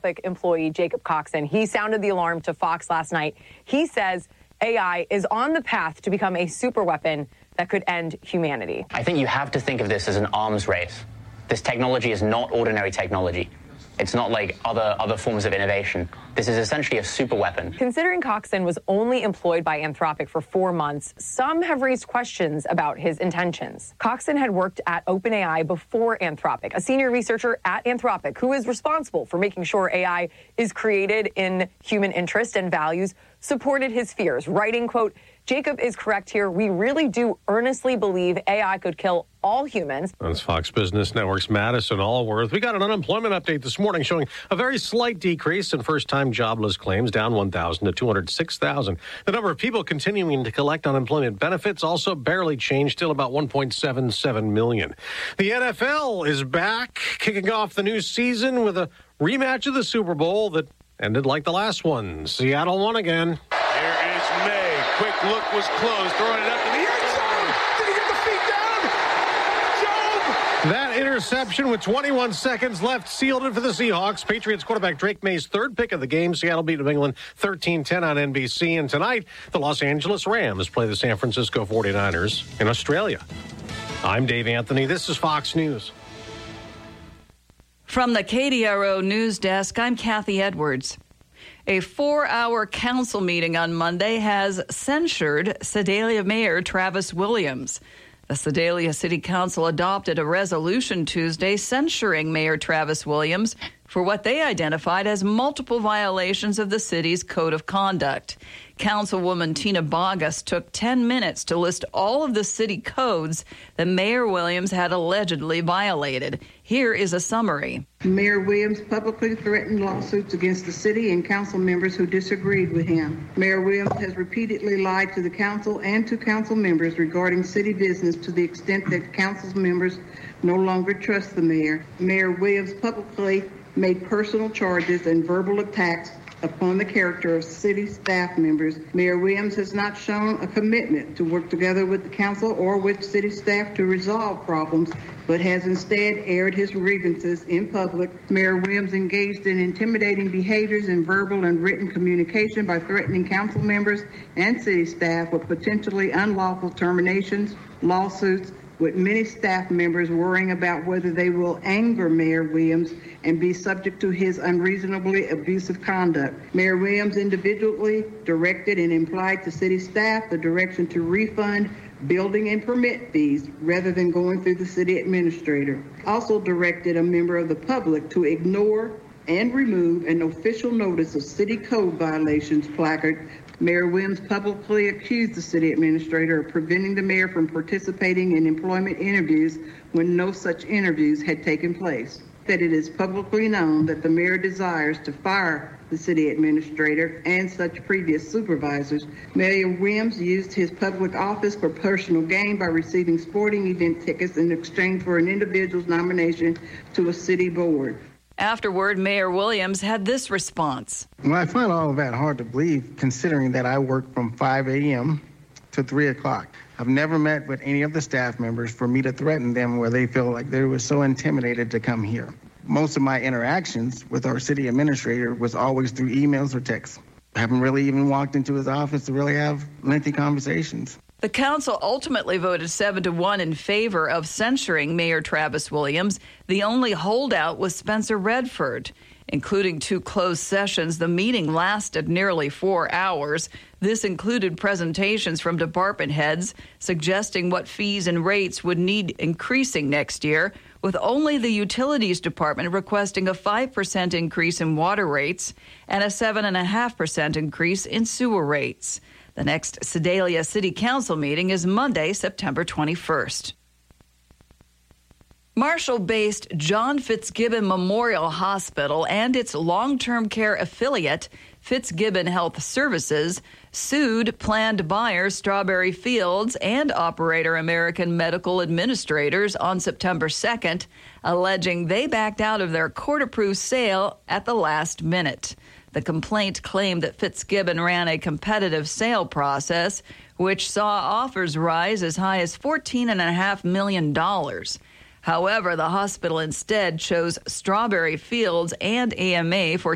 Anthropic employee Jacob Coxon. He sounded the alarm to Fox last night. He says AI is on the path to become a superweapon that could end humanity. I think you have to think of this as an arms race. This technology is not ordinary technology. It's not like other forms of innovation. This is essentially a super weapon. Considering Coxon was only employed by Anthropic for 4 months, some have raised questions about his intentions. Coxon had worked at OpenAI before Anthropic, a senior researcher at Anthropic who is responsible for making sure AI is created in human interest and values, supported his fears, writing, quote, Jacob is correct here. We really do earnestly believe AI could kill all humans. That's Fox Business Network's Madison Allworth. We got an unemployment update this morning showing a very slight decrease in first-time jobless claims, down 1,000 to 206,000. The number of people continuing to collect unemployment benefits also barely changed, still about 1.77 million. The NFL is back, kicking off the new season with a rematch of the Super Bowl that ended like the last one. Seattle won again. Here is May. Quick look was closed, throwing it up to the end zone. Did he get the feet down? Job! That interception with 21 seconds left sealed it for the Seahawks. Patriots quarterback Drake May's third pick of the game. Seattle beat New England 13-10 on NBC. And tonight, the Los Angeles Rams play the San Francisco 49ers in Australia. I'm Dave Anthony. This is Fox News. From the KDRO News Desk, I'm Kathy Edwards. A 4-hour council meeting on Monday has censured Sedalia Mayor Travis Williams. The Sedalia City Council adopted a resolution Tuesday censuring Mayor Travis Williams for what they identified as multiple violations of the city's code of conduct. Councilwoman Tina Bogus took 10 minutes to list all of the city codes that Mayor Williams had allegedly violated. Here is a summary. Mayor Williams publicly threatened lawsuits against the city and council members who disagreed with him. Mayor Williams has repeatedly lied to the council and to council members regarding city business to the extent that council members no longer trust the mayor. Mayor Williams publicly made personal charges and verbal attacks upon the character of city staff members. Mayor Williams has not shown a commitment to work together with the council or with city staff to resolve problems, but has instead aired his grievances in public. Mayor Williams engaged in intimidating behaviors in verbal and written communication by threatening council members and city staff with potentially unlawful terminations, lawsuits, with many staff members worrying about whether they will anger Mayor Williams and be subject to his unreasonably abusive conduct. Mayor Williams individually directed and implied to city staff the direction to refund building and permit fees rather than going through the city administrator. Also directed a member of the public to ignore and remove an official notice of city code violations placard. Mayor Williams publicly accused the city administrator of preventing the mayor from participating in employment interviews when no such interviews had taken place. That it is publicly known that the mayor desires to fire the city administrator and such previous supervisors. Mayor Williams used his public office for personal gain by receiving sporting event tickets in exchange for an individual's nomination to a city board. Afterward, Mayor Williams had this response. Well, I find all of that hard to believe, considering that I work from 5 a.m. to 3 o'clock. I've never met with any of the staff members for me to threaten them where they feel like they were so intimidated to come here. Most of my interactions with our city administrator was always through emails or texts. I haven't really even walked into his office to really have lengthy conversations. The council ultimately voted 7-1 in favor of censuring Mayor Travis Williams. The only holdout was Spencer Redford. Including 2 closed sessions, the meeting lasted nearly 4 hours. This included presentations from department heads suggesting what fees and rates would need increasing next year, with only the utilities department requesting a 5% increase in water rates and a 7.5% increase in sewer rates. The next Sedalia City Council meeting is Monday, September 21st. Marshall-based John Fitzgibbon Memorial Hospital and its long-term care affiliate, Fitzgibbon Health Services, sued planned buyer Strawberry Fields and operator American Medical Administrators on September 2nd, alleging they backed out of their court-approved sale at the last minute. The complaint claimed that Fitzgibbon ran a competitive sale process, which saw offers rise as high as $14.5 million. However, the hospital instead chose Strawberry Fields and AMA for